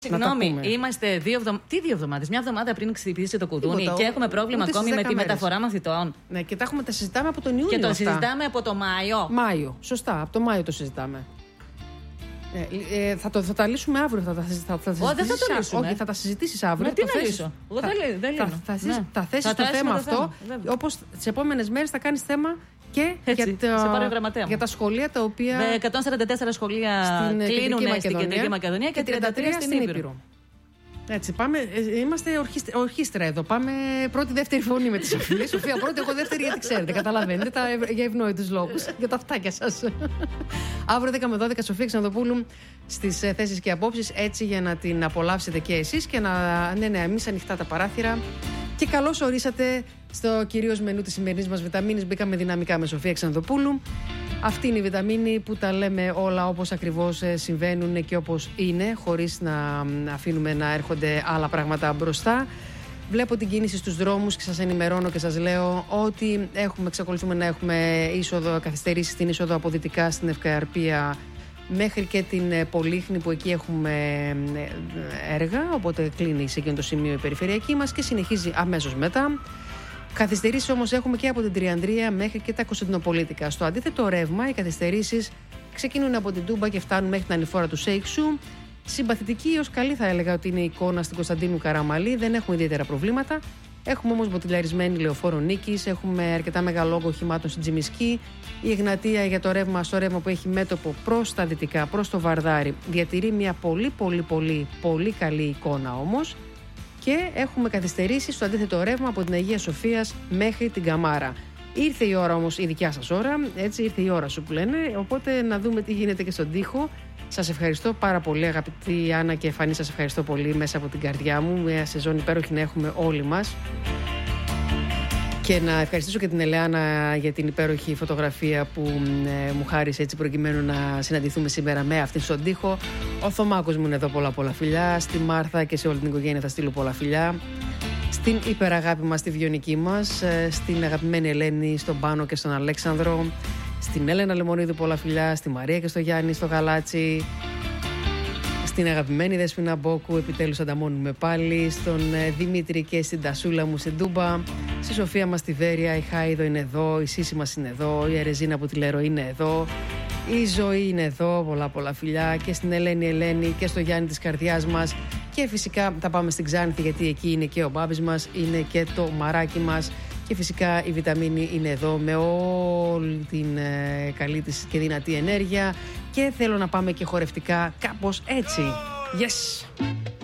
Συγγνώμη, είμαστε 2 εβδομάδες. Τι 2 εβδομάδες? Μια εβδομάδα πριν ξυπνήσει το κουδούνι και έχουμε πρόβλημα ακόμη με τη μεταφορά μαθητών. Ναι, και τα συζητάμε από τον Ιούνιο. Και το αυτά. συζητάμε από το Μάιο. Μάιο, σωστά, από το Μάιο το συζητάμε. Θα τα λύσουμε αύριο. Δεν θα το λύσουμε. Όχι, θα τα συζητήσεις αύριο. Μα τι να λύσω? Εγώ δεν λύνω. Θα θέσεις το θέμα αυτό, όπως τις επόμενες μέρες θα κάνεις θέμα και για τα σχολεία τα οποία. 144 σχολεία κλείνουν στην Κεντρική Μακεδονία και 33 στην Ήπειρο. Έτσι, πάμε. Είμαστε ορχήστρα εδώ. Πάμε πρώτη-δεύτερη φωνή με τη Σοφία. Σοφία πρώτη, εγώ δεύτερη, γιατί ξέρετε, καταλαβαίνετε. Για ευνόητους λόγους. Για τα αυτάκια σας. Αύριο 10 με 12 Σοφία Ξανδοπούλου στις θέσεις και απόψεις. Έτσι για να την απολαύσετε και εσείς και να. Ναι, εμείς ανοιχτά τα παράθυρα. Και καλώς ορίσατε στο κυρίως μενού της σημερινής μας βιταμίνης. Μπήκαμε δυναμικά με Σοφία Ξανδοπούλου. Αυτή είναι η βιταμίνη που τα λέμε όλα όπως ακριβώς συμβαίνουν και όπως είναι, χωρίς να αφήνουμε να έρχονται άλλα πράγματα μπροστά. Βλέπω την κίνηση στους δρόμους και σας ενημερώνω και σας λέω ότι εξακολουθούμε να έχουμε καθυστερήσεις στην είσοδο από δυτικά στην Ευκαρπία μέχρι και την Πολύχνη, που εκεί έχουμε έργα, οπότε κλείνει σε εκείνο το σημείο η περιφερειακή μας και συνεχίζει αμέσως μετά. Καθυστερήσεις όμως έχουμε και από την Τριανδρία μέχρι και τα Κωνσταντινοπολίτικα. Στο αντίθετο ρεύμα, οι καθυστερήσεις ξεκινούν από την Τούμπα και φτάνουν μέχρι την ανηφόρα του Σέιξου. Συμπαθητική έως καλή θα έλεγα ότι είναι η εικόνα στην Κωνσταντίνου Καραμαλή, δεν έχουμε ιδιαίτερα προβλήματα. Έχουμε όμως μποτιλαρισμένη λεωφόρο Νίκης, έχουμε αρκετά μεγάλο όγκο οχημάτων στην Τζιμισκή. Η Εγνατία για το ρεύμα, στο ρεύμα που έχει μέτωπο προς τα δυτικά, προς το Βαρδάρι, διατηρεί μια πολύ καλή εικόνα όμως. Και έχουμε καθυστερήσει στο αντίθετο ρεύμα από την Αγία Σοφίας μέχρι την Καμάρα. Ήρθε η ώρα όμως, η δικιά σας ώρα, έτσι ήρθε η ώρα σου που λένε, οπότε να δούμε τι γίνεται και στον τοίχο. Σας ευχαριστώ πάρα πολύ αγαπητή Άννα και Φανή, σας ευχαριστώ πολύ μέσα από την καρδιά μου. Μια σεζόν υπέροχη να έχουμε όλοι μας. Και να ευχαριστήσω και την Ελεάνα για την υπέροχη φωτογραφία που μου χάρισε έτσι προκειμένου να συναντηθούμε σήμερα με αυτήν στον τοίχο. Ο Θωμάκος μου είναι εδώ, πολλά φιλιά. Στη Μάρθα και σε όλη την οικογένεια θα στείλω πολλά φιλιά. Στην υπεραγάπη μας, στη Βιονική μας. Στην αγαπημένη Ελένη, στον Πάνο και στον Αλέξανδρο. Στην Έλενα Λεμονίδου πολλά φιλιά. Στη Μαρία και στο Γιάννη, στο Γαλάτσι. Στην αγαπημένη Δέσποινα Μπόκου, επιτέλους ανταμώνουμε πάλι. Στον Δημήτρη και στην Τασούλα μου στην Τούμπα. Στη Σοφία μας στη Βέρεια, η Χάιδο είναι εδώ, η Σύση μας είναι εδώ, η Ερεζίνα από τη Λέρο είναι εδώ, η Ζωή είναι εδώ, πολλά φιλιά. Και στην Ελένη και στο Γιάννη της καρδιάς μας. Και φυσικά θα πάμε στην Ξάνθη, γιατί εκεί είναι και ο Μπάμπης μας, είναι και το μαράκι μας. Και φυσικά η βιταμίνη είναι εδώ με όλη την καλή της και δυνατή ενέργεια. Και θέλω να πάμε και χορευτικά κάπως έτσι. Yes!